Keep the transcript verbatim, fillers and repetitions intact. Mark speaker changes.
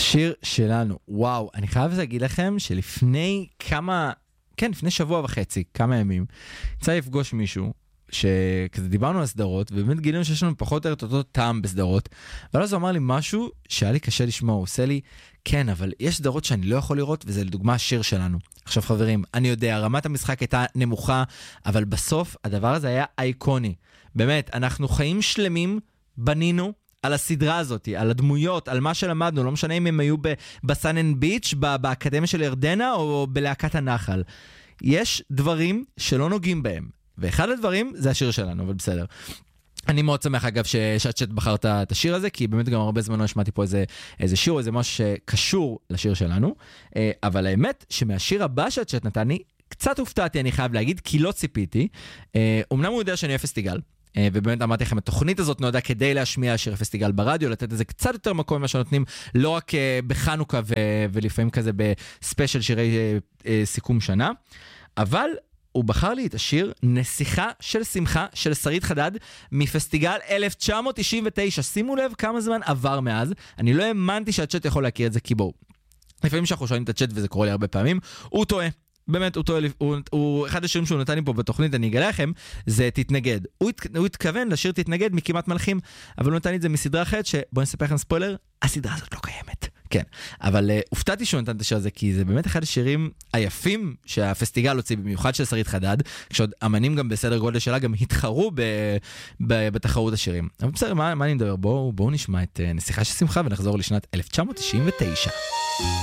Speaker 1: השיר שלנו, וואו, אני חייב להגיד לכם שלפני כמה, כן, לפני שבוע וחצי, כמה ימים, יצא לפגוש מישהו, שכזה דיברנו על סדרות, ובאמת גילינו שיש לנו פחות או יותר אותו טעם בסדרות, אבל אז הוא אמר לי משהו שהיה לי קשה לשמוע, הוא עושה לי, כן, אבל יש סדרות שאני לא יכול לראות, וזה לדוגמה השיר שלנו. עכשיו חברים, אני יודע, רמת המשחק הייתה נמוכה, אבל בסוף הדבר הזה היה אייקוני. באמת, אנחנו חיים שלמים, בנינו, על הסדרה הזאת, על הדמויות, על מה שלמדנו, לא משנה אם הם היו בסן אנד ביץ', באקדמיה של ירדנה, או בלהקת הנחל. יש דברים שלא נוגעים בהם, ואחד הדברים זה השיר שלנו, אבל בסדר. אני מאוד שמח אגב שצ'אט בחרת את השיר הזה, כי באמת גם הרבה זמן לא שמעתי פה איזה, איזה שיר, או איזה משהו שקשור לשיר שלנו, אבל האמת שמהשיר הבא שהצ'אט נתן לי, קצת הופתעתי אני חייב להגיד, כי לא ציפיתי. אמנם הוא יודע שאני אוהב פסטיגל, ובאמת אמרתי לכם, התוכנית הזאת נועדה כדי להשמיע שיר פסטיגל ברדיו, לתת איזה קצת יותר מקום ממה שנותנים, לא רק בחנוכה ו- ולפעמים כזה בספיישל שירי סיכום שנה, אבל הוא בחר לי את השיר נסיכה של שמחה של שרית חדד מפסטיגל אלף תשע מאות תשעים ותשע. שימו לב כמה זמן עבר מאז, אני לא האמנתי שהצ'אט יכול להכיר את זה, כי בואו, לפעמים שאנחנו שואלים את הצ'אט וזה קורה לי הרבה פעמים, הוא טועה. באמת, הוא, הוא, הוא, אחד השירים שהוא נתן לי פה בתוכנית, אני אגלה לכם, זה תתנגד. הוא, הוא התכוון לשיר תתנגד מכמעט מלכים, אבל הוא נתן לי את זה מסדרה אחרת, שבואו נספר לכם ספוילר, הסדרה הזאת לא קיימת. כן, אבל uh, הופתעתי שהוא נתן את השיר הזה, כי זה באמת אחד השירים היפים שהפסטיגל הוציא, במיוחד של שרית חדד, כשעוד אמנים גם בסדר גודל שלה גם התחרו ב, ב, בתחרות השירים. אבל בסדר, מה, מה אני מדבר? בואו בוא נשמע את uh, נסיכה של שמחה, ונחזור לשנת אלף תשע מאות תשעים ותשע.